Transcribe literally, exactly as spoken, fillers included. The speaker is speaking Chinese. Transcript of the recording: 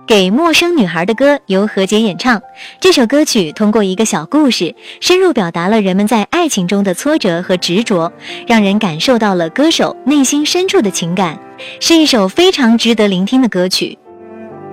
给陌生女孩的歌由何洁演唱。这首歌曲通过一个小故事，深入表达了人们在爱情中的挫折和执着，让人感受到了歌手内心深处的情感，是一首非常值得聆听的歌曲。